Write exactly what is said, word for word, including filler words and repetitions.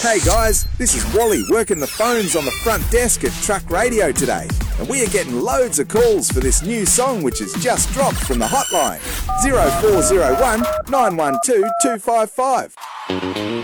Hey guys, this is Wally working the phones on the front desk at Truck Radio today. And we are getting loads of calls for this new song which has just dropped from the hotline. zero four zero one, nine one two, two five five.